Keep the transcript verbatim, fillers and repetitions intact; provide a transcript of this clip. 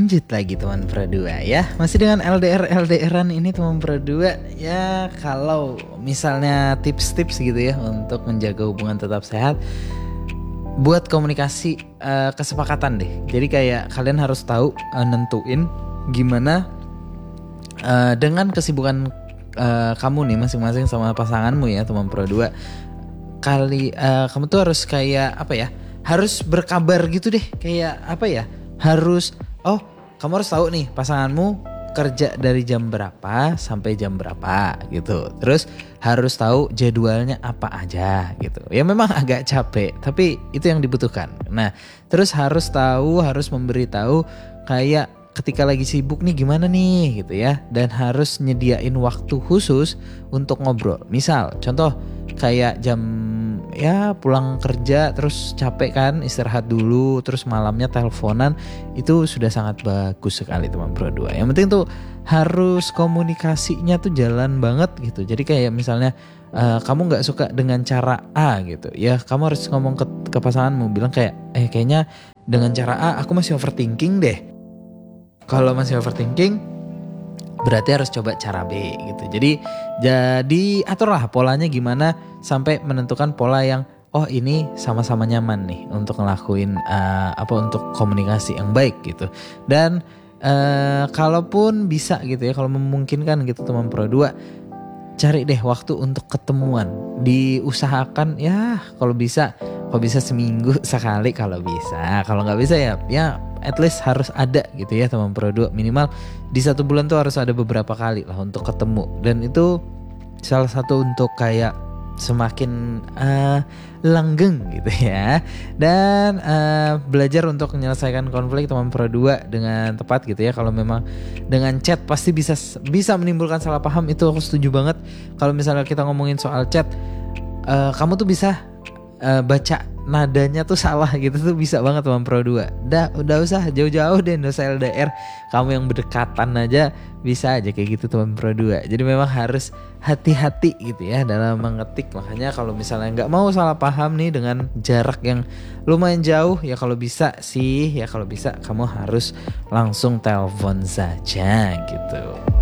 lanjut lagi teman berdua ya. Masih dengan L D R L D R-an ini teman berdua. Ya kalau misalnya tips-tips gitu ya untuk menjaga hubungan tetap sehat, buat komunikasi uh, kesepakatan deh. Jadi kayak kalian harus tahu uh, nentuin gimana uh, dengan kesibukan uh, kamu nih masing-masing sama pasanganmu ya teman berdua. Kali uh, kamu tuh harus kayak apa ya? Harus berkabar gitu deh. Kayak apa ya? Harus oh kamu harus tahu nih pasanganmu kerja dari jam berapa sampai jam berapa gitu. Terus harus tahu jadwalnya apa aja gitu. Ya memang agak capek tapi itu yang dibutuhkan. Nah terus harus tahu, harus memberitahu kayak ketika lagi sibuk nih gimana nih gitu ya. Dan harus nyediain waktu khusus untuk ngobrol. Misal contoh kayak jam ya pulang kerja terus capek kan, istirahat dulu terus malamnya teleponan, itu sudah sangat bagus sekali teman berdua. Yang penting tuh harus komunikasinya tuh jalan banget gitu. Jadi kayak misalnya uh, kamu nggak suka dengan cara A gitu ya, kamu harus ngomong ke, ke pasanganmu, bilang kayak eh kayaknya dengan cara A aku masih overthinking deh. Kalau masih overthinking berarti harus coba cara B gitu. Jadi jadi aturlah polanya gimana sampai menentukan pola yang oh ini sama-sama nyaman nih untuk ngelakuin uh, apa untuk komunikasi yang baik gitu. Dan uh, kalaupun bisa gitu ya, kalau memungkinkan gitu teman berdua, cari deh waktu untuk ketemuan. Diusahakan ya kalau bisa, kalau bisa seminggu sekali kalau bisa. Kalau nggak bisa ya ya at least harus ada gitu ya teman berdua. Minimal di satu bulan tuh harus ada beberapa kali lah untuk ketemu. Dan itu salah satu untuk kayak semakin uh, langgeng gitu ya. Dan uh, belajar untuk menyelesaikan konflik teman berdua dengan tepat gitu ya. Kalau memang dengan chat pasti bisa bisa menimbulkan salah paham, itu aku setuju banget. Kalau misalnya kita ngomongin soal chat, uh, kamu tuh bisa uh, baca nadanya tuh salah gitu tuh bisa banget teman berdua. Udah udah usah jauh-jauh deh, nggak usah L D R. Kamu yang berdekatan aja bisa aja kayak gitu teman berdua. Jadi memang harus hati-hati gitu ya dalam mengetik. Makanya kalau misalnya nggak mau salah paham nih dengan jarak yang lumayan jauh, ya kalau bisa sih ya kalau bisa kamu harus langsung telepon saja gitu.